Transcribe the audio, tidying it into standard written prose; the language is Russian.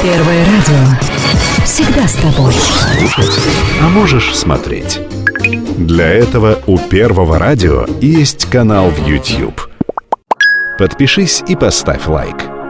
Первое радио. Всегда с тобой. А можешь смотреть. Для этого у Первого радио есть канал в YouTube. Подпишись и поставь лайк.